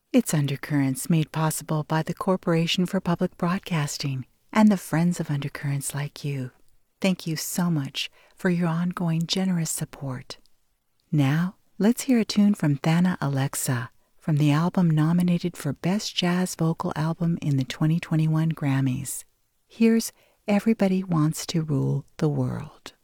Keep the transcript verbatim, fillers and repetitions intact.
It's Undercurrents, made possible by the Corporation for Public Broadcasting and the friends of Undercurrents like you. Thank you so much for your ongoing generous support. Now, let's hear a tune from Thana Alexa from the album nominated for Best Jazz Vocal Album in the twenty twenty-one Grammys. Here's Everybody Wants to Rule the World.